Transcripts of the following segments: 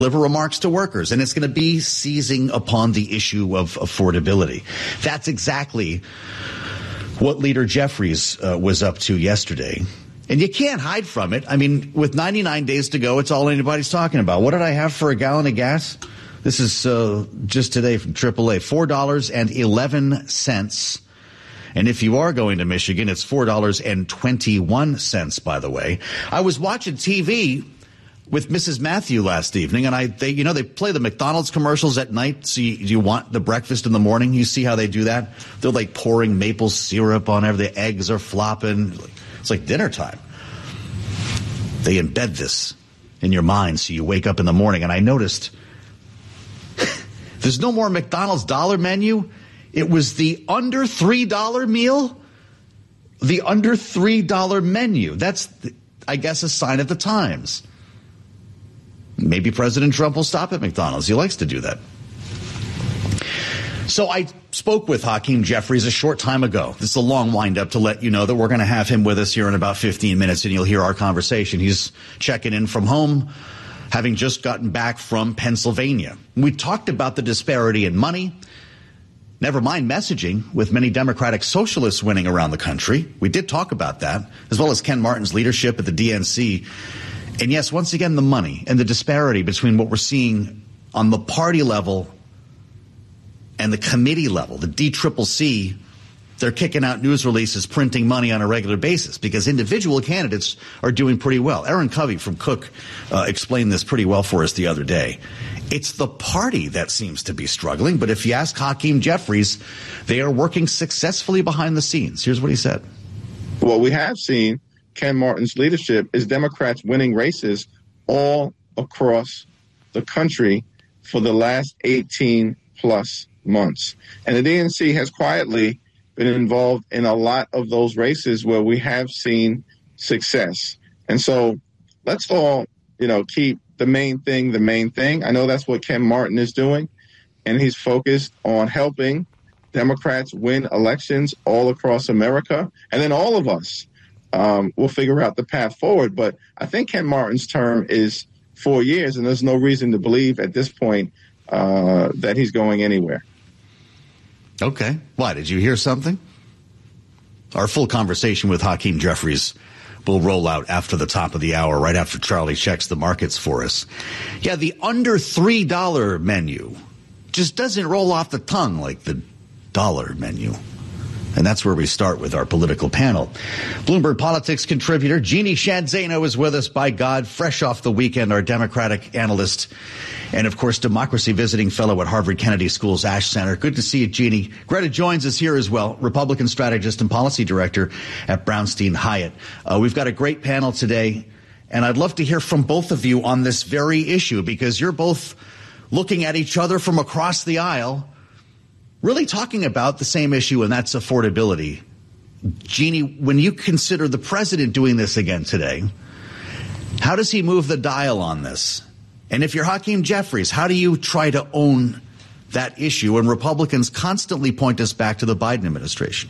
deliver remarks to workers, and it's going to be seizing upon the issue of affordability. That's exactly what Leader Jeffries was up to yesterday. And you can't hide from it. I mean, with 99 days to go, it's all anybody's talking about. What did I have for a gallon of gas? This is just today from AAA, $4.11. And if you are going to Michigan, it's $4.21, by the way. I was watching TV with Mrs. Matthew last evening, and they play the McDonald's commercials at night. So you want the breakfast in the morning. You see how they do that? They're like pouring maple syrup on everything. The eggs are flopping. It's like dinner time. They embed this in your mind so you wake up in the morning. And I noticed there's no more McDonald's dollar menu. It was the under $3 meal, the under $3 menu. That's, I guess, a sign of the times. Maybe President Trump will stop at McDonald's. He likes to do that. So I spoke with Hakeem Jeffries a short time ago. This is a long wind-up to let you know that we're going to have him with us here in about 15 minutes, and you'll hear our conversation. He's checking in from home, having just gotten back from Pennsylvania. We talked about the disparity in money, never mind messaging, with many Democratic socialists winning around the country. We did talk about that, as well as Ken Martin's leadership at the DNC. And yes, once again, the money and the disparity between what we're seeing on the party level and the committee level. The DCCC, they're kicking out news releases, printing money on a regular basis because individual candidates are doing pretty well. Aaron Covey from Cook explained this pretty well for us the other day. It's the party that seems to be struggling. But if you ask Hakeem Jeffries, they are working successfully behind the scenes. Here's what he said. What we have seen, Ken Martin's leadership, is Democrats winning races all across the country for the last 18 plus months. And the DNC has quietly been involved in a lot of those races where we have seen success. And so let's all, keep the main thing the main thing. I know that's what Ken Martin is doing, and he's focused on helping Democrats win elections all across America. And then all of us we'll figure out the path forward. But I think Ken Martin's term is 4 years, and there's no reason to believe at this point that he's going anywhere. Okay. Why? Did you hear something? Our full conversation with Hakeem Jeffries will roll out after the top of the hour, right after Charlie checks the markets for us. Yeah, the under $3 menu just doesn't roll off the tongue like the dollar menu. And that's where we start with our political panel. Bloomberg Politics contributor Jeannie Sheehan Zaino is with us, by God, fresh off the weekend, our Democratic analyst, and, of course, democracy visiting fellow at Harvard Kennedy School's Ash Center. Good to see you, Jeannie. Greta joins us here as well, Republican strategist and policy director at Brownstein Hyatt. We've got a great panel today, and I'd love to hear from both of you on this very issue, because you're both looking at each other from across the aisle, really talking about the same issue, and that's affordability. Jeannie, when you consider the president doing this again today, how does he move the dial on this? And if you're Hakeem Jeffries, how do you try to own that issue? And Republicans constantly point us back to the Biden administration.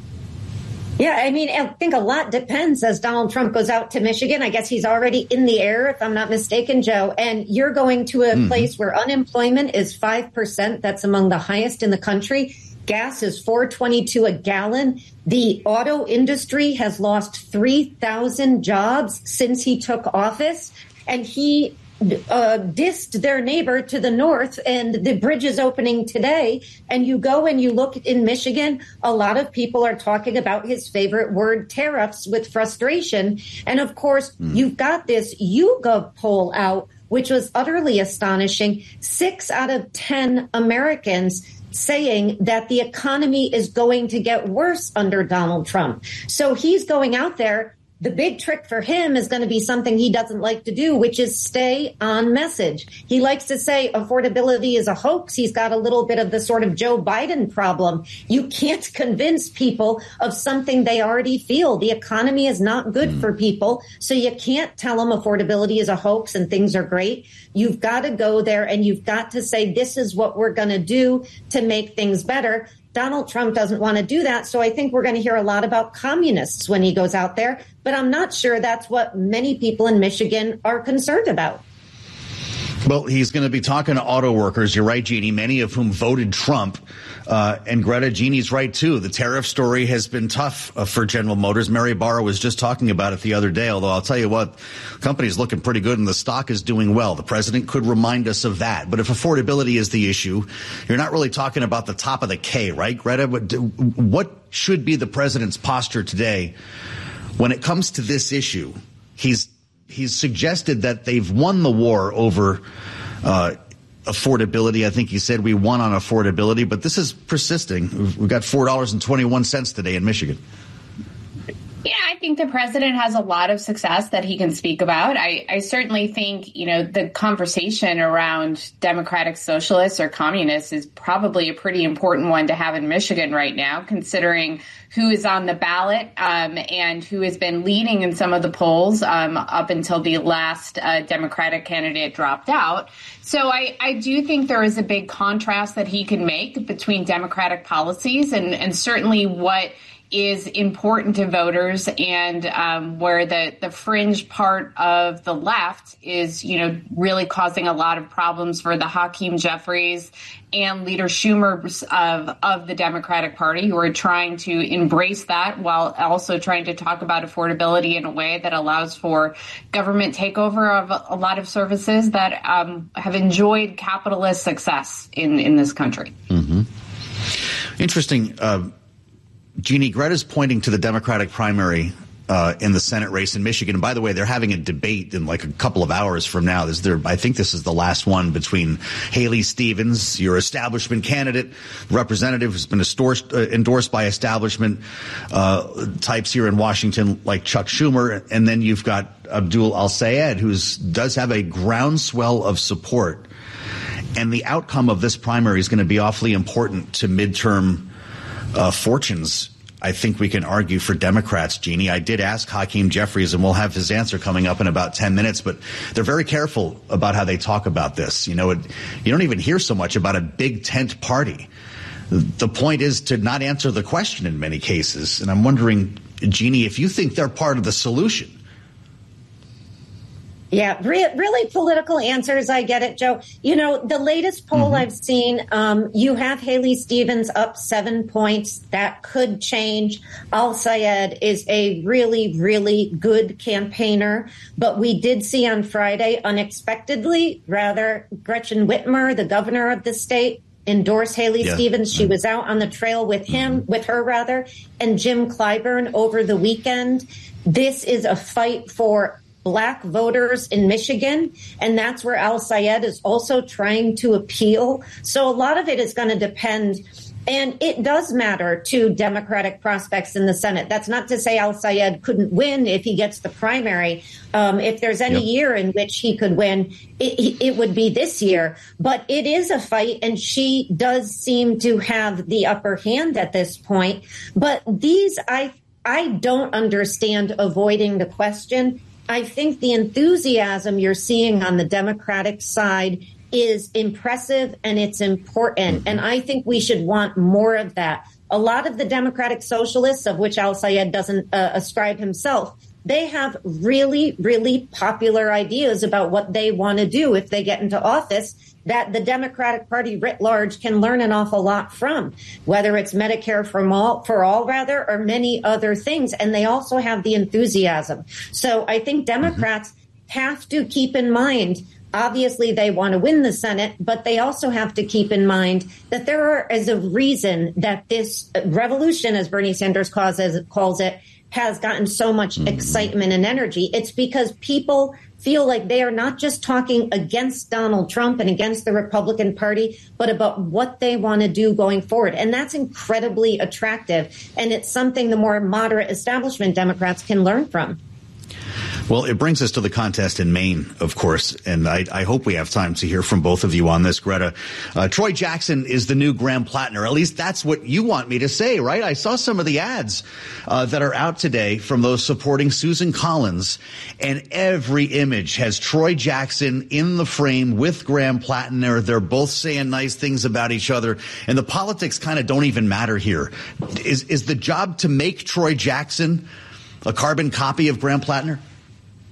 Yeah, I mean, I think a lot depends as Donald Trump goes out to Michigan. I guess he's already in the air, if I'm not mistaken, Joe. And you're going to a place where unemployment is 5%. That's among the highest in the country. Gas is $4.22 a gallon. The auto industry has lost 3,000 jobs since he took office. And he dissed their neighbor to the north, and the bridge is opening today. And you go and you look in Michigan, a lot of people are talking about his favorite word, tariffs, with frustration. And of course, you've got this YouGov poll out, which was utterly astonishing. 6 out of 10 Americans saying that the economy is going to get worse under Donald Trump. So he's going out there. The big trick for him is going to be something he doesn't like to do, which is stay on message. He likes to say affordability is a hoax. He's got a little bit of the sort of Joe Biden problem. You can't convince people of something they already feel. The economy is not good for people, so you can't tell them affordability is a hoax and things are great. You've got to go there and you've got to say, this is what we're going to do to make things better. Donald Trump doesn't want to do that. So I think we're going to hear a lot about communists when he goes out there. But I'm not sure that's what many people in Michigan are concerned about. Well, he's going to be talking to auto workers. You're right, Jeannie, many of whom voted Trump. And Greta, Jeannie's right, too. The tariff story has been tough for General Motors. Mary Barra was just talking about it the other day, although I'll tell you what, the company's looking pretty good and the stock is doing well. The president could remind us of that. But if affordability is the issue, you're not really talking about the top of the K, right, Greta? What should be the president's posture today when it comes to this issue? He's suggested that they've won the war over affordability. I think he said we won on affordability, but this is persisting. We've got $4.21 today in Michigan. Yeah, I think the president has a lot of success that he can speak about. I certainly think, the conversation around democratic socialists or communists is probably a pretty important one to have in Michigan right now, considering who is on the ballot and who has been leading in some of the polls up until the last Democratic candidate dropped out. So I do think there is a big contrast that he can make between Democratic policies and certainly what is important to voters and where the fringe part of the left is, really causing a lot of problems for the Hakeem Jeffries and Leader Schumer of the Democratic Party, who are trying to embrace that while also trying to talk about affordability in a way that allows for government takeover of a lot of services that have enjoyed capitalist success in this country. Mm-hmm. Interesting. Jeannie, Greta's pointing to the Democratic primary in the Senate race in Michigan. And by the way, they're having a debate in like a couple of hours from now. I think this is the last one between Haley Stevens, your establishment candidate, representative who's been endorsed by establishment types here in Washington like Chuck Schumer. And then you've got Abdul Al-Sayed, who does have a groundswell of support. And the outcome of this primary is going to be awfully important to midterm fortunes, I think we can argue, for Democrats, Jeannie. I did ask Hakeem Jeffries, and we'll have his answer coming up in about 10 minutes, but they're very careful about how they talk about this. You don't even hear so much about a big tent party. The point is to not answer the question in many cases. And I'm wondering, Jeannie, if you think they're part of the solution. Yeah, really political answers. I get it, Joe. The latest poll I've seen, you have Haley Stevens up 7 points. That could change. Al-Sayed is a really, really good campaigner. But we did see on Friday, unexpectedly, Gretchen Whitmer, the governor of the state, endorse Haley Stevens. She was out on the trail with her, and Jim Clyburn over the weekend. This is a fight for Black voters in Michigan, and that's where Al-Sayed is also trying to appeal. So a lot of it is going to depend, and it does matter to Democratic prospects in the Senate. That's not to say Al-Sayed couldn't win if he gets the primary. If there's any year in which he could win, it would be this year. But it is a fight, and she does seem to have the upper hand at this point. But I don't understand avoiding the question. I think the enthusiasm you're seeing on the Democratic side is impressive and it's important. And I think we should want more of that. A lot of the Democratic socialists, of which Al-Sayed doesn't ascribe himself, they have really, really popular ideas about what they want to do if they get into office that the Democratic Party writ large can learn an awful lot from, whether it's Medicare for all, or many other things. And they also have the enthusiasm. So I think Democrats have to keep in mind, obviously they want to win the Senate, but they also have to keep in mind that is a reason that this revolution, as Bernie Sanders calls it, has gotten so much excitement and energy. It's because people feel like they are not just talking against Donald Trump and against the Republican Party, but about what they want to do going forward. And that's incredibly attractive. And it's something the more moderate establishment Democrats can learn from. Well, it brings us to the contest in Maine, of course, and I hope we have time to hear from both of you on this, Greta. Troy Jackson is the new Graham Plattner. At least that's what you want me to say, right? I saw some of the ads that are out today from those supporting Susan Collins, and every image has Troy Jackson in the frame with Graham Plattner. They're both saying nice things about each other, and the politics kind of don't even matter here. Is the job to make Troy Jackson a carbon copy of Graham Plattner?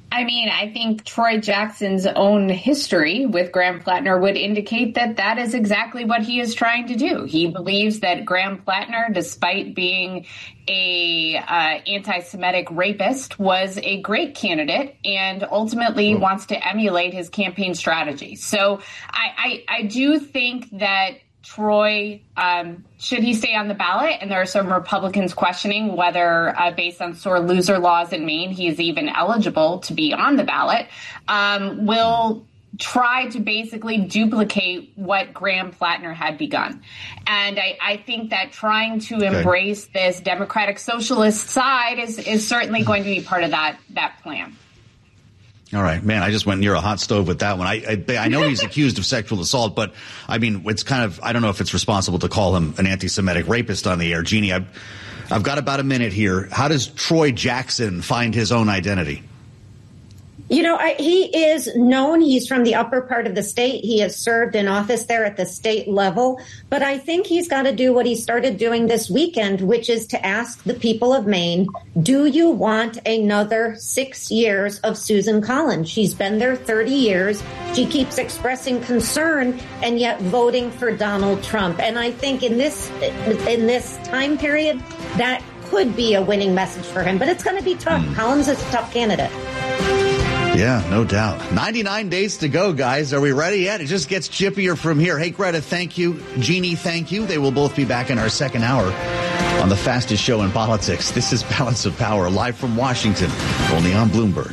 I mean, I think Troy Jackson's own history with Graham Plattner would indicate that that is exactly what he is trying to do. He believes that Graham Plattner, despite being a anti-Semitic rapist, was a great candidate and ultimately wants to emulate his campaign strategy. So I do think that Troy, should he stay on the ballot? And there are some Republicans questioning whether, based on sore loser laws in Maine, he is even eligible to be on the ballot, will try to basically duplicate what Graham Plattner had begun. And I think that trying to embrace this Democratic Socialist side is certainly going to be part of that plan. All right, man, I just went near a hot stove with that one. I know he's accused of sexual assault, but I mean, it's kind of, I don't know if it's responsible to call him an anti-Semitic rapist on the air. Jeannie, I've got about a minute here. How does Troy Jackson find his own identity? You know, he is known. He's from the upper part of the state. He has served in office there at the state level. But I think he's got to do what he started doing this weekend, which is to ask the people of Maine, do you want another 6 years of Susan Collins? She's been there 30 years. She keeps expressing concern and yet voting for Donald Trump. And I think in this time period, that could be a winning message for him. But it's going to be tough. Collins is a tough candidate. Yeah, no doubt. 99 days to go, guys. Are we ready yet? It just gets chippier from here. Hey, Greta, thank you. Jeannie, thank you. They will both be back in our second hour on the fastest show in politics. This is Balance of Power, live from Washington, only on Bloomberg.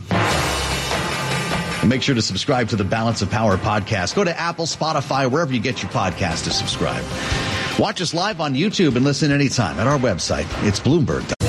And make sure to subscribe to the Balance of Power podcast. Go to Apple, Spotify, wherever you get your podcast to subscribe. Watch us live on YouTube and listen anytime at our website. It's Bloomberg.